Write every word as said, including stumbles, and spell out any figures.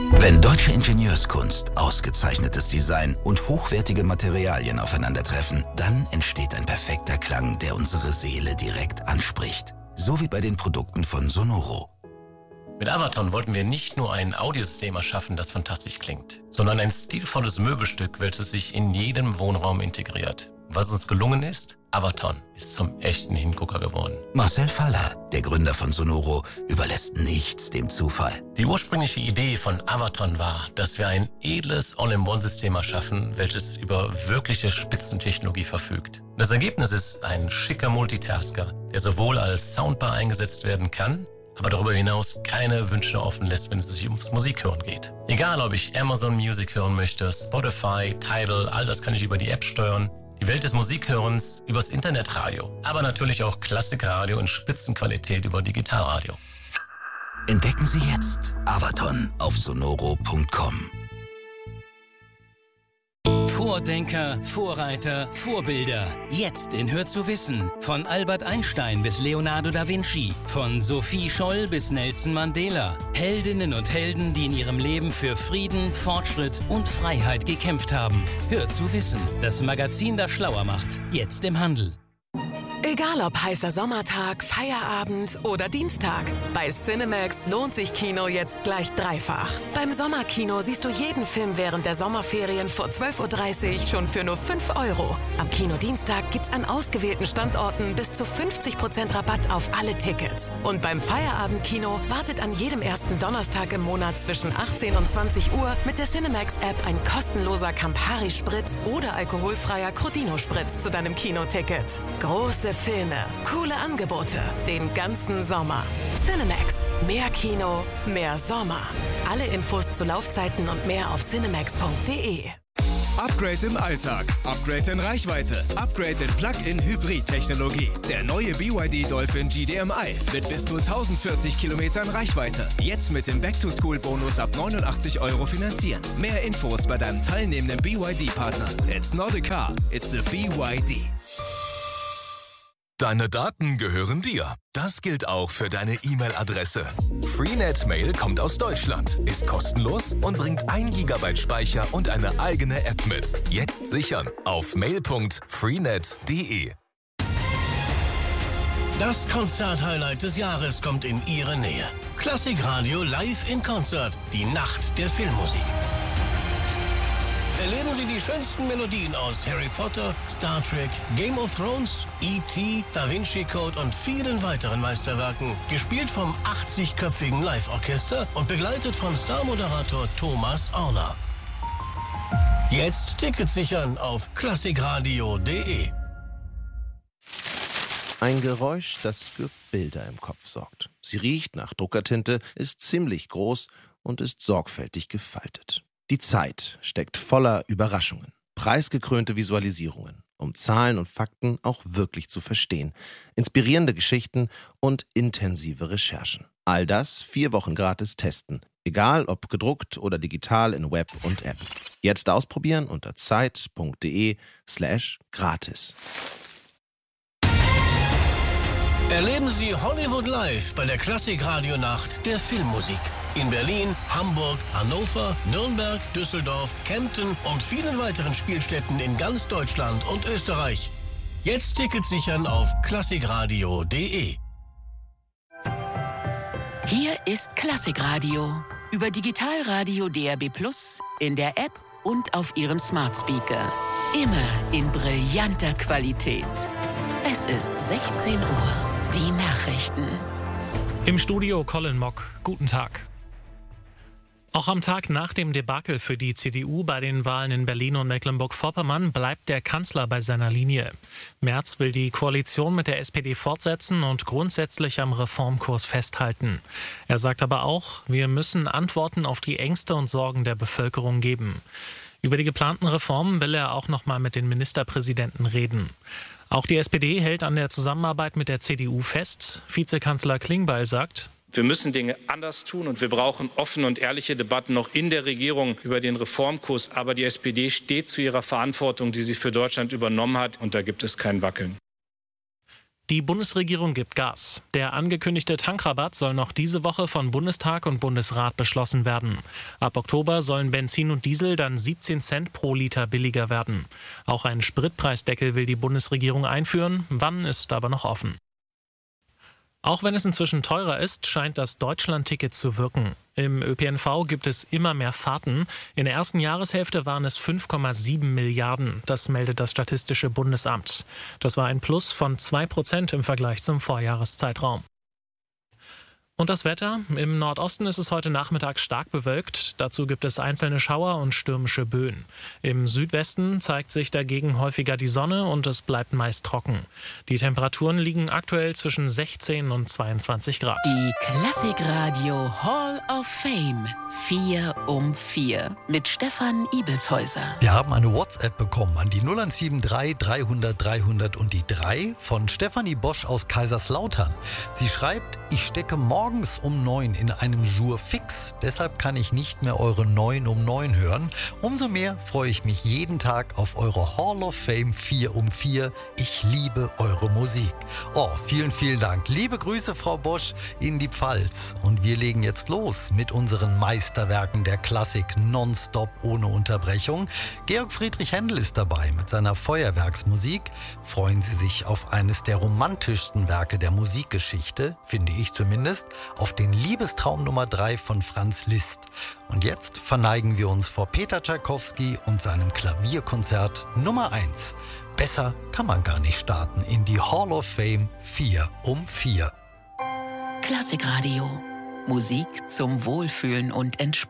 Wenn deutsche Ingenieurskunst, ausgezeichnetes Design und hochwertige Materialien aufeinandertreffen, dann entsteht ein perfekter Klang, der unsere Seele direkt anspricht. So wie bei den Produkten von Sonoro. Mit Avaton wollten wir nicht nur ein Audiosystem erschaffen, das fantastisch klingt, sondern ein stilvolles Möbelstück, welches sich in jedem Wohnraum integriert. Was uns gelungen ist? Avaton ist zum echten Hingucker geworden. Marcel Faller, der Gründer von Sonoro, überlässt nichts dem Zufall. Die ursprüngliche Idee von Avaton war, dass wir ein edles All-in-One-System erschaffen, welches über wirkliche Spitzentechnologie verfügt. Das Ergebnis ist ein schicker Multitasker, der sowohl als Soundbar eingesetzt werden kann, aber darüber hinaus keine Wünsche offen lässt, wenn es sich ums Musikhören geht. Egal, ob ich Amazon Music hören möchte, Spotify, Tidal, all das kann ich über die App steuern. Die Welt des Musikhörens übers Internetradio, aber natürlich auch Klassikradio in Spitzenqualität über Digitalradio. Entdecken Sie jetzt Avaton auf sonoro punkt com. Vordenker, Vorreiter, Vorbilder. Jetzt in Hör zu wissen. Von Albert Einstein bis Leonardo da Vinci. Von Sophie Scholl bis Nelson Mandela. Heldinnen und Helden, die in ihrem Leben für Frieden, Fortschritt und Freiheit gekämpft haben. Hör zu wissen. Das Magazin, das schlauer macht. Jetzt im Handel. Egal ob heißer Sommertag, Feierabend oder Dienstag. Bei Cinemax lohnt sich Kino jetzt gleich dreifach. Beim Sommerkino siehst du jeden Film während der Sommerferien vor zwölf Uhr dreißig schon für nur fünf Euro. Am Kinodienstag gibt's an ausgewählten Standorten bis zu fünfzig Prozent Rabatt auf alle Tickets. Und beim Feierabendkino wartet an jedem ersten Donnerstag im Monat zwischen achtzehn und zwanzig Uhr mit der Cinemax-App ein kostenloser Campari-Spritz oder alkoholfreier Crodino-Spritz zu deinem Kinoticket. Große Filme, coole Angebote, den ganzen Sommer. Cinemax. Mehr Kino, mehr Sommer. Alle Infos zu Laufzeiten und mehr auf cinemax punkt de. Upgrade im Alltag, Upgrade in Reichweite, Upgrade in Plug-in-Hybrid-Technologie. Der neue B Y D Dolphin G D M I mit bis zu tausendvierzig Kilometern Reichweite. Jetzt mit dem Back-to-School-Bonus ab neunundachtzig Euro finanzieren. Mehr Infos bei deinem teilnehmenden B Y D-Partner. It's not a car, it's a B Y D. Deine Daten gehören dir. Das gilt auch für deine E-Mail-Adresse. Freenet Mail kommt aus Deutschland, ist kostenlos und bringt ein Gigabyte Speicher und eine eigene App mit. Jetzt sichern auf mail punkt freenet punkt de. Das Konzert-Highlight des Jahres kommt in Ihre Nähe. Klassikradio live in Konzert, die Nacht der Filmmusik. Erleben Sie die schönsten Melodien aus Harry Potter, Star Trek, Game of Thrones, E T, Da Vinci Code und vielen weiteren Meisterwerken, gespielt vom achtzigköpfigen Live-Orchester und begleitet von Star-Moderator Thomas Orner. Jetzt Tickets sichern auf klassikradio punkt de. Ein Geräusch, das für Bilder im Kopf sorgt. Sie riecht nach Druckertinte, ist ziemlich groß und ist sorgfältig gefaltet. Die Zeit steckt voller Überraschungen, preisgekrönte Visualisierungen, um Zahlen und Fakten auch wirklich zu verstehen, inspirierende Geschichten und intensive Recherchen. All das vier Wochen gratis testen, egal ob gedruckt oder digital in Web und App. Jetzt ausprobieren unter zeit punkt de slash gratis. Erleben Sie Hollywood live bei der Klassikradio-Nacht der Filmmusik. In Berlin, Hamburg, Hannover, Nürnberg, Düsseldorf, Kempten und vielen weiteren Spielstätten in ganz Deutschland und Österreich. Jetzt Tickets sichern auf klassikradio punkt de. Hier ist Klassikradio. Über Digitalradio D A B plus, in der App und auf Ihrem Smart Speaker. Immer in brillanter Qualität. Es ist sechzehn Uhr. Die Nachrichten. Im Studio Colin Mock. Guten Tag. Auch am Tag nach dem Debakel für die C D U bei den Wahlen in Berlin und Mecklenburg-Vorpommern bleibt der Kanzler bei seiner Linie. Merz will die Koalition mit der S P D fortsetzen und grundsätzlich am Reformkurs festhalten. Er sagt aber auch, wir müssen Antworten auf die Ängste und Sorgen der Bevölkerung geben. Über die geplanten Reformen will er auch noch mal mit den Ministerpräsidenten reden. Auch die S P D hält an der Zusammenarbeit mit der C D U fest. Vizekanzler Klingbeil sagt: Wir müssen Dinge anders tun und wir brauchen offene und ehrliche Debatten noch in der Regierung über den Reformkurs. Aber die S P D steht zu ihrer Verantwortung, die sie für Deutschland übernommen hat, und da gibt es kein Wackeln. Die Bundesregierung gibt Gas. Der angekündigte Tankrabatt soll noch diese Woche von Bundestag und Bundesrat beschlossen werden. Ab Oktober sollen Benzin und Diesel dann siebzehn Cent pro Liter billiger werden. Auch einen Spritpreisdeckel will die Bundesregierung einführen. Wann ist aber noch offen. Auch wenn es inzwischen teurer ist, scheint das Deutschland-Ticket zu wirken. Im Ö P N V gibt es immer mehr Fahrten. In der ersten Jahreshälfte waren es fünf Komma sieben Milliarden. Das meldet das Statistische Bundesamt. Das war ein Plus von zwei Prozent im Vergleich zum Vorjahreszeitraum. Und das Wetter? Im Nordosten ist es heute Nachmittag stark bewölkt. Dazu gibt es einzelne Schauer und stürmische Böen. Im Südwesten zeigt sich dagegen häufiger die Sonne und es bleibt meist trocken. Die Temperaturen liegen aktuell zwischen sechzehn und zweiundzwanzig Grad. Die Klassikradio Hall of Fame. vier um vier mit Stefan Ibelshäuser. Wir haben eine WhatsApp bekommen an die null eins sieben drei dreihundert dreihundert und die drei von Stefanie Bosch aus Kaiserslautern. Sie schreibt, ich stecke morgens um neun in einem Jour fix. Deshalb kann ich nicht mehr eure neun um neun hören. Umso mehr freue ich mich jeden Tag auf eure Hall of Fame vier um vier. Ich liebe eure Musik. Oh, vielen, vielen Dank. Liebe Grüße, Frau Bosch, in die Pfalz. Und wir legen jetzt los mit unseren Meisterwerken der Klassik nonstop ohne Unterbrechung. Georg Friedrich Händel ist dabei mit seiner Feuerwerksmusik. Freuen Sie sich auf eines der romantischsten Werke der Musikgeschichte, finde ich zumindest, auf den Liebestraum Nummer drei von Franz Liszt. Und jetzt verneigen wir uns vor Peter Tschaikowski und seinem Klavierkonzert Nummer eins. Besser kann man gar nicht starten in die Hall of Fame vier um vier. Klassikradio. Musik zum Wohlfühlen und Entspannen.